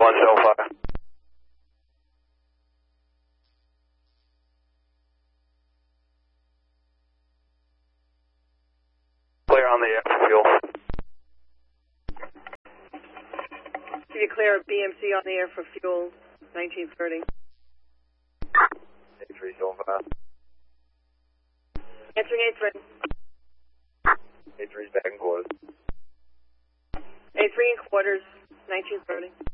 175. Clear on the air for fuel. Can you clear BMC on the air for fuel 1930? 8375. Answering 83. 83's back in quarters. 83 in quarters, 1930.